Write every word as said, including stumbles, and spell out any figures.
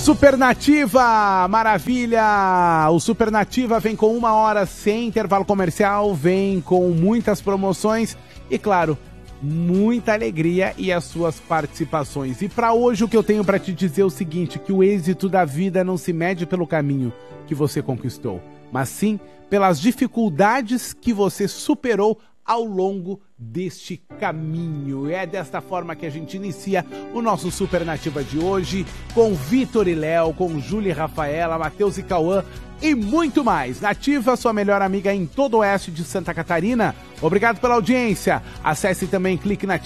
Supernativa, maravilha! O Supernativa vem com uma hora sem intervalo comercial, vem com muitas promoções e, claro, muita alegria e as suas participações. E para hoje o que eu tenho para te dizer é o seguinte, que o êxito da vida não se mede pelo caminho que você conquistou, mas sim pelas dificuldades que você superou ao longo deste caminho. É desta forma que a gente inicia o nosso Supernativa de hoje, com Vitor e Léo, com Júlia e Rafaela, Matheus e Cauã e muito mais. Nativa, sua melhor amiga em todo o oeste de Santa Catarina. Obrigado pela audiência. Acesse também Clique Nativa.